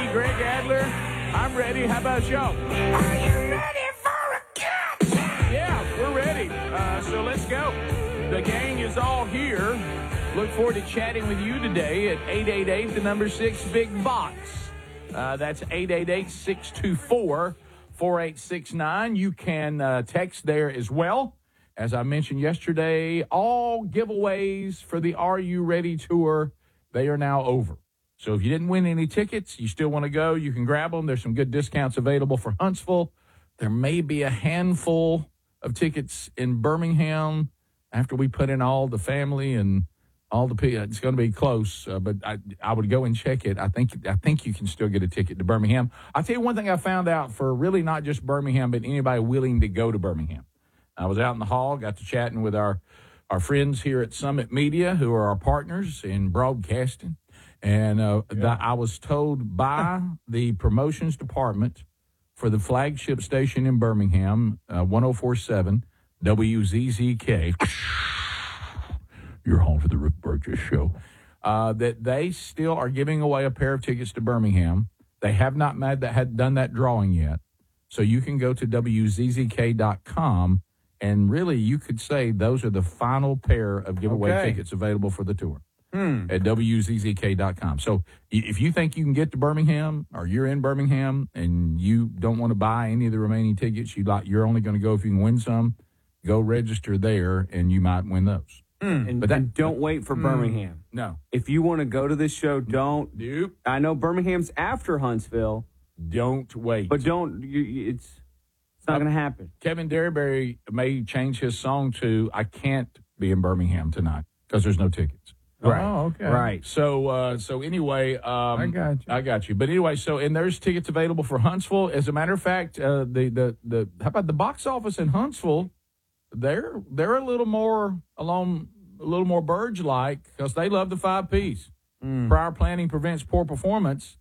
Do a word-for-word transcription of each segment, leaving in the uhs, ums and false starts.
Greg Adler. I'm ready. How about y'all? Are you ready for a catch? Yeah, we're ready. Uh, so let's go. The gang is all here. Look forward to chatting with you today at eight eight eight, the number six, Big Box. Uh, that's eight eight eight, six two four, four eight six nine. You can uh, text there as well. As I mentioned yesterday, all giveaways for the Are You Ready Tour, they are now over. So if you didn't win any tickets, you still want to go, you can grab them. There's some good discounts available for Huntsville. There may be a handful of tickets in Birmingham after we put in all the family and all the people. It's going to be close, uh, but I, I would go and check it. I think I think you can still get a ticket to Birmingham. I'll tell you one thing I found out for really not just Birmingham, but anybody willing to go to Birmingham. I was out in the hall, got to chatting with our, our friends here at Summit Media, who are our partners in broadcasting. And uh, yeah. the, I was told by the promotions department for the flagship station in Birmingham, uh, one oh four point seven W Z Z K, you're home for the Rick Burgess Show, uh, that they still are giving away a pair of tickets to Birmingham. They have not made that, had done that drawing yet. So you can go to W Z Z K dot com. And really, you could say those are the final pair of giveaway okay. tickets available for the tour hmm. at W Z Z K dot com. So if you think you can get to Birmingham or you're in Birmingham and you don't want to buy any of the remaining tickets, you like, you're only going to go if you can win some, go register there and you might win those. Mm. And, but that, and don't wait for mm, Birmingham. No. If you want to go to this show, don't. Nope. I know Birmingham's after Huntsville. Don't wait. But don't. You, it's. It's not going to happen. Kevin Derryberry may change his song to "I Can't Be in Birmingham Tonight" because there's no tickets. Right. Oh, okay. Right. So, uh, so anyway, um, I got you. I got you. But anyway, so and there's tickets available for Huntsville. As a matter of fact, uh, the the the how about the box office in Huntsville? They're they're a little more along a little more Burge like because they love the five P's. Mm. Prior planning prevents poor performance.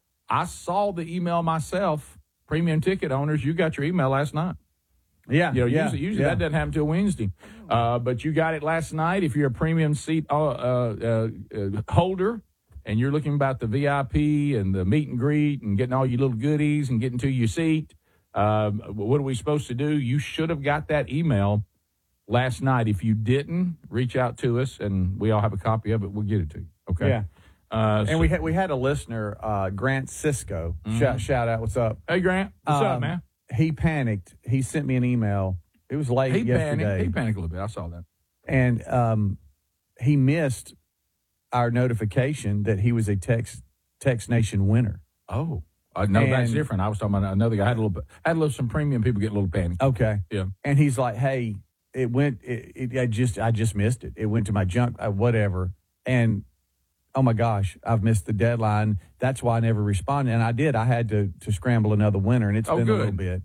I saw the email myself. Premium ticket owners, you got your email last night. Yeah, you know, yeah, usually, usually yeah. that doesn't happen until Wednesday, uh, but you got it last night. If you're a premium seat uh, uh, uh, holder and you're looking about the V I P and the meet and greet and getting all your little goodies and getting to your seat, um, what are we supposed to do? You should have got that email last night. If you didn't, reach out to us, and we all have a copy of it. We'll get it to you. Okay. Yeah. Uh, and so, we had we had a listener, uh, Grant Cisco. Mm-hmm. Shout, shout out, what's up? Hey, Grant. What's um, up, man? He panicked. He sent me an email. It was late he yesterday. Panicked. He panicked a little bit. I saw that. And um, he missed our notification that he was a Text Text Nation winner. Oh, uh, no, and, that's different. I was talking about another guy. I had a little, had a little some premium people get a little panicked. Okay. Yeah. And he's like, "Hey, it went. It, it I just I just missed it. It went to my junk, uh, whatever." And oh my gosh, I've missed the deadline. That's why I never responded. And I did. I had to to scramble another winner, and it's oh, been good. a little bit.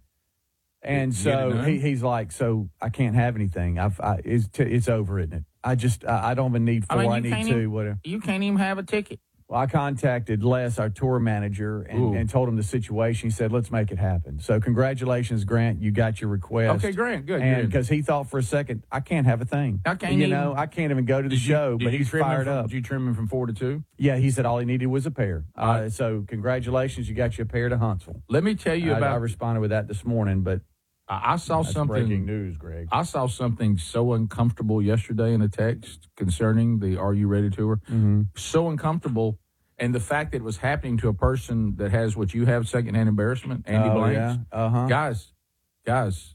And Did so he, he's like, so I can't have anything. I've, I, it's, t- it's over, isn't it? I just, I, I don't even need four. I, mean, I need two, even, whatever. You can't even have a ticket. Well, I contacted Les, our tour manager, and, and told him the situation. He said, let's make it happen. So congratulations, Grant. You got your request. Okay, Grant, good. And because he thought for a second, I can't have a thing. I can't You even, know, I can't even go to the you, show, but he's fired from, up. Did you trim him from four to two? Yeah, he said all he needed was a pair. Uh, uh, so congratulations, you got your pair to Huntsville. Let me tell you I, about. I responded with that this morning, but. I saw That's something. Breaking news, Greg. I saw something so uncomfortable yesterday in a text concerning the Are You Ready tour. Mm-hmm. So uncomfortable, and the fact that it was happening to a person that has what you have, secondhand embarrassment, Andy oh, Blanks. Yeah. Uh-huh. Guys, guys,